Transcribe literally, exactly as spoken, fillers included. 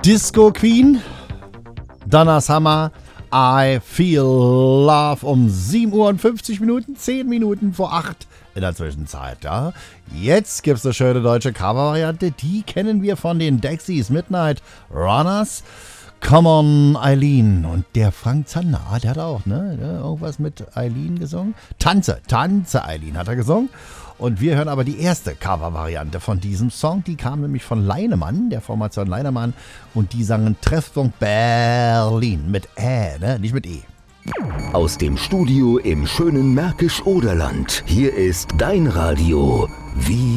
Disco Queen, Donna Summer, I Feel Love um sieben Uhr und fünfzig Minuten, zehn Minuten vor acht in der Zwischenzeit. Ja. Jetzt gibt es eine schöne deutsche Cover-Variante, die kennen wir von den Dexys Midnight Runners. Come on, Eileen. Und der Frank Zander, der hat auch, ne, irgendwas mit Eileen gesungen. Tanze, Tanze, Eileen hat er gesungen. Und wir hören aber die erste Cover-Variante von diesem Song. Die kam nämlich von Leinemann, der Formation Leinemann. Und die sangen Treffpunkt Berlin mit Ä, ne, nicht mit E. Aus dem Studio im schönen Märkisch-Oderland. Hier ist dein Radio. Wie